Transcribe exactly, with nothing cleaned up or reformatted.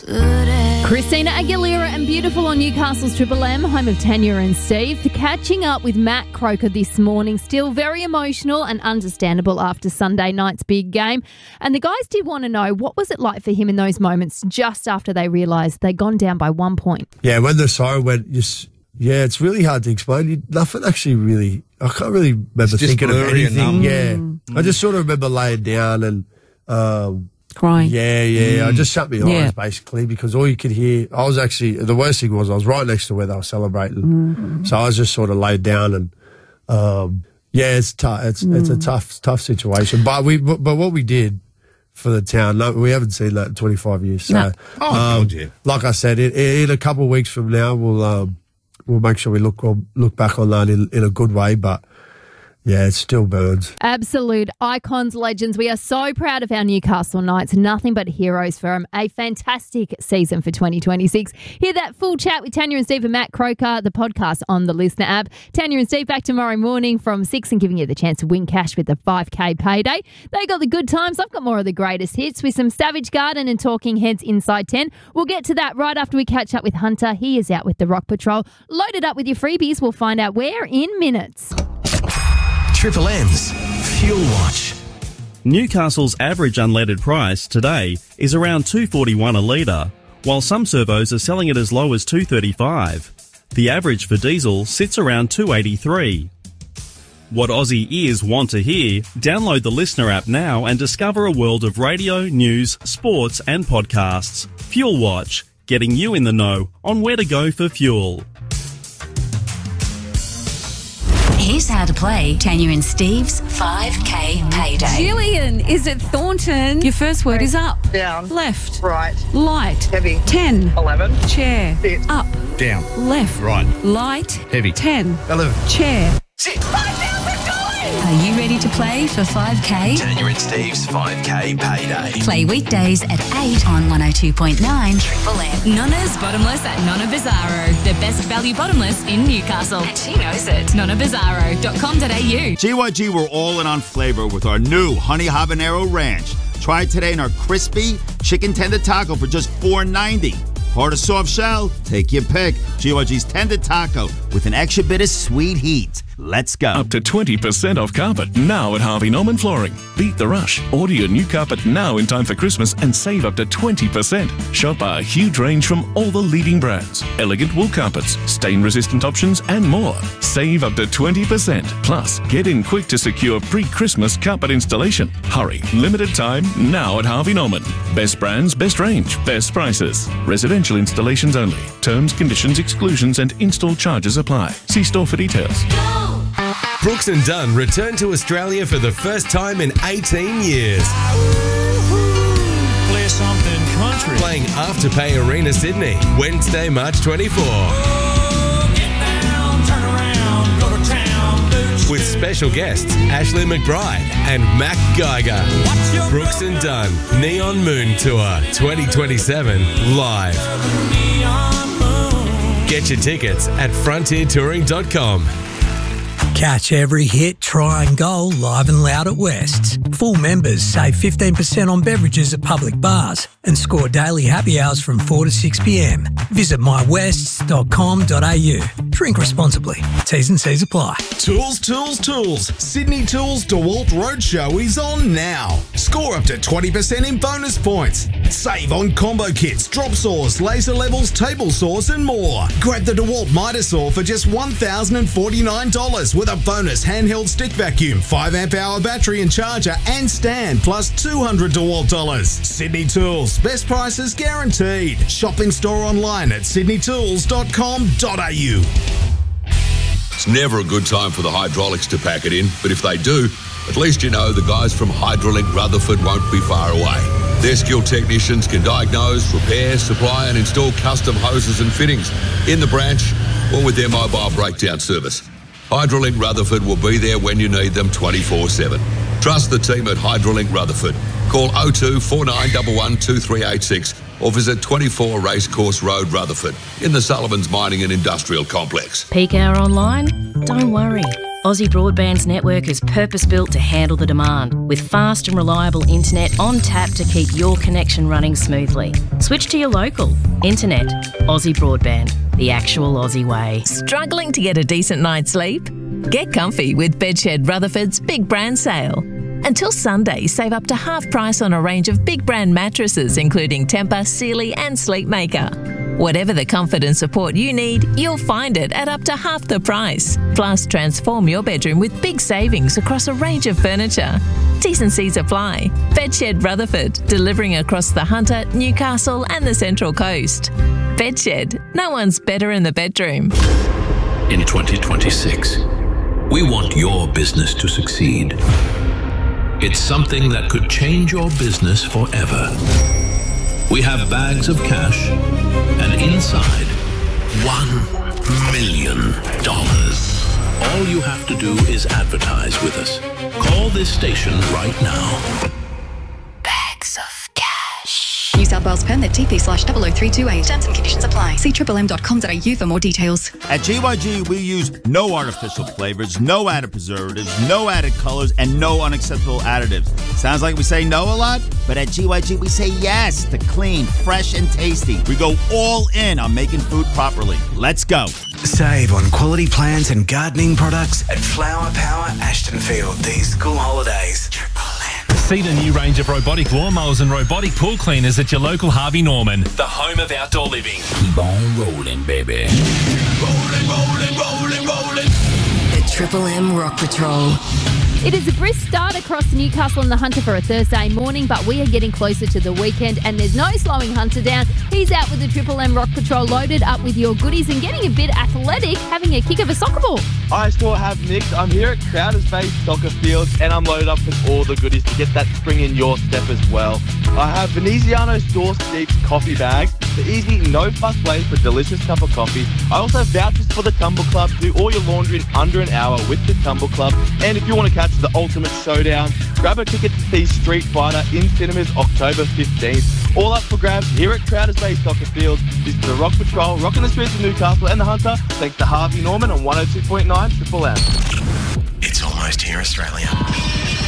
Christina Aguilera and Beautiful on Newcastle's Triple M, home of Tanya and Steve. Catching up with Matt Croker this morning, still very emotional and understandable after Sunday night's big game. And the guys did want to know, what was it like for him in those moments just after they realised they'd gone down by one point? Yeah, when the siren went, just, yeah, it's really hard to explain. You, nothing actually really, I can't really remember thinking of anything. Yeah, mm. I just sort of remember laying down and... Um, Crying. Yeah, yeah. Mm. I just shut my eyes, yeah. basically, because all you could hear, I was actually, the worst thing was I was right next to where they were celebrating. Mm. So I was just sort of laid down and, um, yeah, it's tough. It's, mm. it's a tough, tough situation. But we, but, but what we did for the town, no, we haven't seen that in twenty-five years. So, no. Oh, um, God, yeah. like I said, in, in a couple of weeks from now, we'll, um, we'll make sure we look, we'll look back on that in, in a good way. But, yeah, it still burns. Absolute icons, legends. We are so proud of our Newcastle Knights. Nothing but heroes for them. A fantastic season for twenty twenty-six. Hear that full chat with Tanya and Steve and Matt Croker, the podcast on the Listener app. Tanya and Steve back tomorrow morning from six and giving you the chance to win cash with the five K payday. They got the good times. I've got more of the greatest hits with some Savage Garden and Talking Heads inside ten. We'll get to that right after we catch up with Hunter. He is out with the Rock Patrol. Loaded up with your freebies. We'll find out where in minutes. Triple M's Fuel Watch. Newcastle's average unleaded price today is around two dollars forty-one a litre, while some servos are selling it as low as two dollars thirty-five. The average for diesel sits around two dollars eighty-three. What Aussie ears want to hear? Download the Listener app now and discover a world of radio, news, sports and podcasts. Fuel Watch, getting you in the know on where to go for fuel. Here's how to play Tanya and Steve's five K payday. Gillian is at Thornton. Your first word is up. Down. Left. Right. Light. Heavy. ten. Eleven. Chair. Sit. Up. Down. Left. Right. Light. Heavy. ten. Eleven. Chair. Sit. Are you ready to play for five K? Tanya and Steve's five K payday. Play weekdays at eight on one oh two point nine Triple M. Nonna's Bottomless at Nonna Bizarro, the best value bottomless in Newcastle. And she knows it. nonna bizarro dot com dot a u. G Y G, we're all in on flavor with our new Honey Habanero Ranch. Try it today in our crispy chicken tender taco for just four ninety. Hard or soft shell? Take your pick. G Y G's tender taco with an extra bit of sweet heat. Let's go. Up to twenty percent off carpet now at Harvey Norman Flooring. Beat the rush. Order your new carpet now in time for Christmas and save up to twenty percent. Shop our huge range from all the leading brands. Elegant wool carpets, stain-resistant options and more. Save up to twenty percent. Plus, get in quick to secure pre-Christmas carpet installation. Hurry. Limited time now at Harvey Norman. Best brands, best range, best prices. Residential installations only. Terms, conditions, exclusions and install charges apply. See store for details. Brooks and Dunn return to Australia for the first time in eighteen years. Play something country. Playing Afterpay Arena, Sydney, Wednesday, March twenty-fourth. Oh, get down, turn around, go to town, boots. With special guests Ashley McBride and Mac Geiger. Brooks and Dunn Neon Moon Tour twenty twenty-seven live. Get your tickets at frontier touring dot com. Catch every hit, try and goal live and loud at West's. Full members save fifteen percent on beverages at public bars and score daily happy hours from four to six p m. Visit my wests dot com dot a u. Drink responsibly. T's and C's apply. Tools, tools, tools. Sydney Tools DeWalt Roadshow is on now. Score up to twenty percent in bonus points. Save on combo kits, drop saws, laser levels, table saws and more. Grab the DeWalt Mitre Saw for just one thousand forty-nine dollars with a bonus handheld stick vacuum, five amp hour battery and charger and stand, plus two hundred DeWalt dollars. Sydney Tools, best prices guaranteed. Shop in store online at sydney tools dot com dot a u. It's never a good time for the hydraulics to pack it in, but if they do, at least you know the guys from Hydrolink Rutherford won't be far away. Their skilled technicians can diagnose, repair, supply and install custom hoses and fittings in the branch or with their mobile breakdown service. Hydrolink Rutherford will be there when you need them twenty-four seven. Trust the team at Hydrolink Rutherford. Call oh two four nine one one two three eight six or visit twenty-four Racecourse Road, Rutherford in the Sullivan's Mining and Industrial Complex. Peak hour online? Don't worry. Aussie Broadband's network is purpose-built to handle the demand, with fast and reliable internet on tap to keep your connection running smoothly. Switch to your local. Internet. Aussie Broadband. The actual Aussie way. Struggling to get a decent night's sleep? Get comfy with Bedshed Rutherford's Big Brand Sale. Until Sunday, save up to half price on a range of big brand mattresses, including Tempur, Sealy and Sleepmaker. Whatever the comfort and support you need, you'll find it at up to half the price. Plus, transform your bedroom with big savings across a range of furniture. T's and C's apply. Bedshed Rutherford, delivering across the Hunter, Newcastle and the Central Coast. Bedshed, no one's better in the bedroom. In twenty twenty-six, we want your business to succeed. It's something that could change your business forever. We have bags of cash, and inside, one million dollars. All you have to do is advertise with us. Call this station right now. Bags of cash. New South Wales permit T P slash double oh three two eight. Terms and conditions apply. See triple m dot com dot a u for more details. At G Y G, we use no artificial flavors, no added preservatives, no added colors, and no unacceptable additives. Sounds like we say no a lot, but at G Y G, we say yes to clean, fresh, and tasty. We go all in on making food properly. Let's go. Save on quality plants and gardening products at Flower Power Ashtonfield these school holidays. See the new range of robotic lawnmowers and robotic pool cleaners at your local Harvey Norman, the home of outdoor living. Keep on rolling, baby. Rolling, rolling, rolling, rolling. The Triple M Rock Patrol. It is a brisk start across Newcastle and the Hunter for a Thursday morning, but we are getting closer to the weekend and there's no slowing Hunter down. He's out with the Triple M Rock Patrol loaded up with your goodies and getting a bit athletic, having a kick of a soccer ball. I still have Nick. I'm here at Crowders Bay Soccer Field and I'm loaded up with all the goodies to get that spring in your step as well. I have Veneziano's Door Steeps coffee bags, the easy, no-fuss way for a delicious cup of coffee. I also have vouchers for the Tumble Club. Do all your laundry in under an hour with the Tumble Club. And if you want to catch the ultimate showdown, grab a ticket to see Street Fighter in cinemas October fifteenth. All up for grabs here at Crowders Bay Soccer Field. This is the Rock Patrol, rocking the streets of Newcastle and the Hunter, thanks to Harvey Norman on one oh two point nine Triple M. It's almost here, Australia.